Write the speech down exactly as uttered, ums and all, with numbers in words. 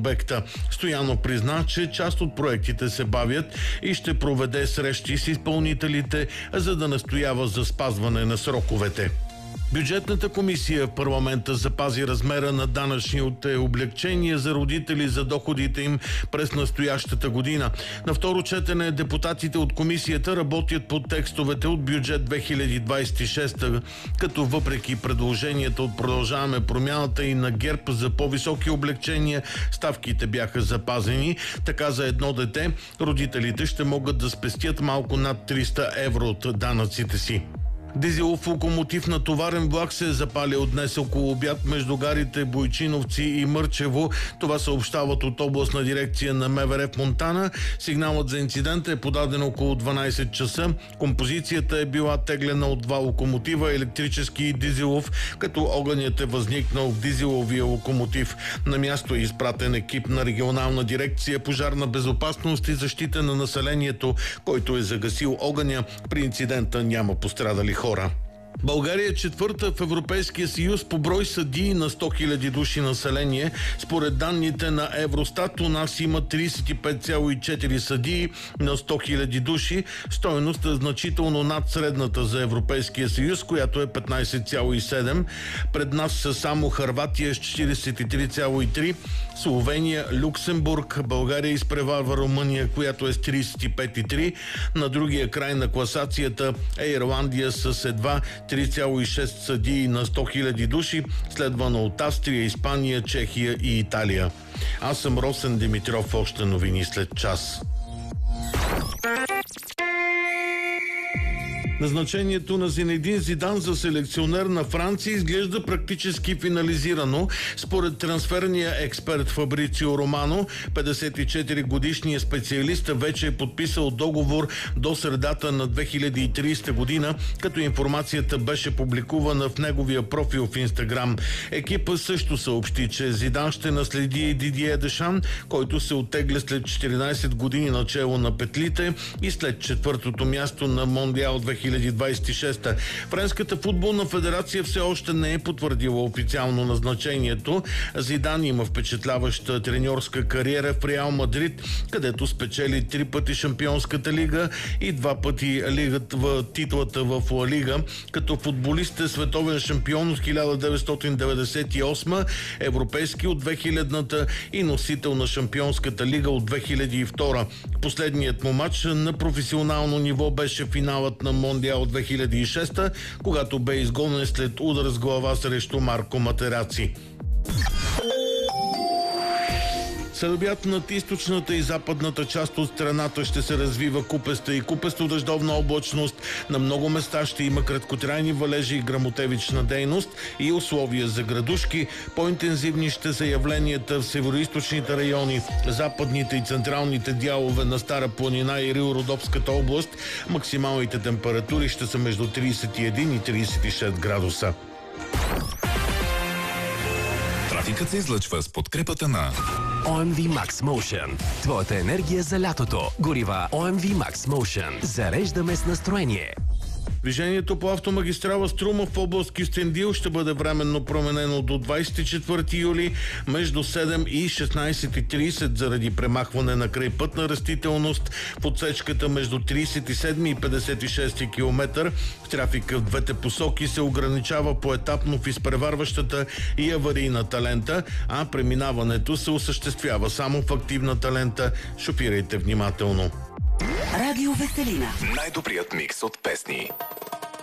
обекта. Стоянов призна, че част от проектите се бавят и ще проведе срещи с изпълнителите, за да настоява за спазване на сроковете. Бюджетната комисия в парламента запази размера на данъчните облекчения за родители за доходите им през настоящата година. На второ четене депутатите от комисията работят по текстовете от бюджет две хиляди двадесет и шеста, като въпреки предложенията от Продължаваме промяната и на ГЕРБ за по-високи облекчения, ставките бяха запазени. Така за едно дете родителите ще могат да спестят малко над триста евро от данъците си. Дизелов локомотив на товарен влак се е запалил днес около обяд между гарите Бойчиновци и Мърчево. Това съобщават от областна дирекция на МВР в Монтана. Сигналът за инцидента е подаден около дванадесет часа. Композицията е била теглена от два локомотива, електрически и дизелов, като огънят е възникнал в дизеловия локомотив. На място е изпратен екип на регионална дирекция пожарна безопасност и защита на населението, който е загасил огъня. При инцидента няма пострадали хора. България е четвърта в Европейския съюз по брой съдии на сто хиляди души население. Според данните на Евростат, у нас има тридесет и пет цяло и четири съдии на сто хиляди души. Стойност е значително над средната за Европейския съюз, която е петнадесет цяло и седем. Пред нас са само Хърватия с четиридесет и три цяло и три, Словения, Люксембург. България изпреварва Румъния, която е с тридесет и пет цяло и три. На другия край на класацията е Ирландия с едва три цяло и шест съдии на сто хиляди души, следвано от Австрия, Испания, Чехия и Италия. Аз съм Росен Димитров, още новини след час. Назначението на Зинедин Зидан за селекционер на Франция изглежда практически финализирано. Според трансферния експерт Фабрицио Романо, петдесет и четири годишният специалист вече е подписал договор до средата на две хиляди и тридесета година, като информацията беше публикувана в неговия профил в Инстаграм. Екипът също съобщи, че Зидан ще наследи Дидие Дешан, който се оттегля след четиринадесет години начело на петлите и след четвъртото място на Мондиал две хиляди двадесет и шеста. Френската футболна федерация все още не е потвърдила официално назначението. Зидан има впечатляваща треньорска кариера в Реал Мадрид, където спечели три пъти Шампионската лига и два пъти лигата в титлата в Ла Лига. Като футболист е световен шампион от хиляда деветстотин деветдесет и осма, европейски от две хилядната и носител на Шампионската лига от две хиляди и втора. Последният му матч на професионално ниво беше финалът на Мондиал две хиляди и шеста, когато бе изгонен след удар с глава срещу Марко Матераци. Следобед над източната и западната част от страната ще се развива купеста и купесто-дъждовна облачност. На много места ще има краткотрайни валежи и гръмотевична дейност и условия за градушки. По-интензивни ще са явленията в североизточните райони, западните и централните дялове на Стара планина и Рил-Родопската област. Максималните температури ще са между тридесет и един и тридесет и шест градуса. Трафикът се излъчва с подкрепата на О Ем Ви Max Motion. Твоята енергия за лятото. Горива О Ем Ви Max Motion. Зареждаме с настроение. Движението по автомагистрала Струма в област Кюстендил ще бъде временно променено до двадесет и четвърти юли между седем и шестнадесет и тридесет заради премахване на крайпътна растителност в отсечката между тридесет и седми и петдесет и шести километър. Трафика в двете посоки се ограничава поетапно в изпреварващата и аварийната лента, а преминаването се осъществява само в активната лента. Шофирайте внимателно. Радио Веселина. Най-добрият микс от песни.